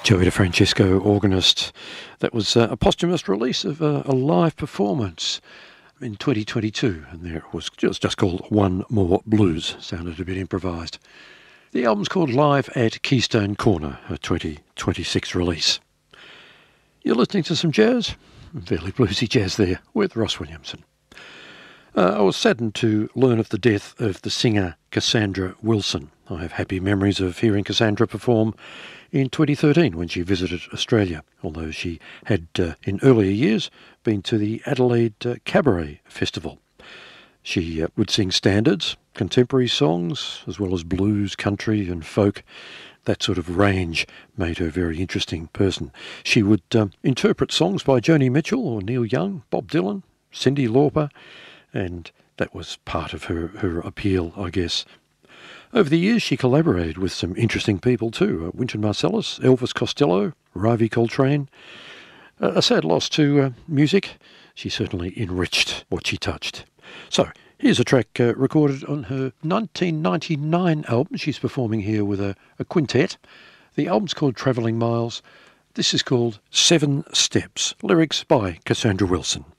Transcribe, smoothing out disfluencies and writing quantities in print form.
Joey DeFrancesco, organist. That was a posthumous release of a live performance in 2022, and there it was just called One More Blues. Sounded a bit improvised. The album's called Live at Keystone Corner, a 2026 release. You're listening to some jazz, fairly bluesy jazz there, with Ross Williamson. I was saddened to learn of the death of the singer Cassandra Wilson. I have happy memories of hearing Cassandra perform in 2013 when she visited Australia, although she had, in earlier years, been to the Adelaide Cabaret Festival. She would sing standards, contemporary songs, as well as blues, country and folk. That sort of range made her a very interesting person. She would interpret songs by Joni Mitchell or Neil Young, Bob Dylan, Cyndi Lauper, and that was part of her appeal, I guess. Over the years, she collaborated with some interesting people too. Wynton Marsalis, Elvis Costello, Ravi Coltrane. A sad loss to music. She certainly enriched what she touched. So, here's a track recorded on her 1999 album. She's performing here with a quintet. The album's called Travelling Miles. This is called 7 Steps. Lyrics by Cassandra Wilson.